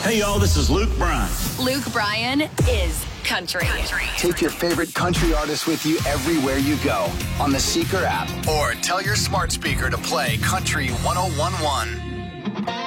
Hey, y'all, this is Luke Bryan. Luke Bryan is country. Take your favorite country artist with you everywhere you go on the Seeker app, or tell your smart speaker to play Country 101.1.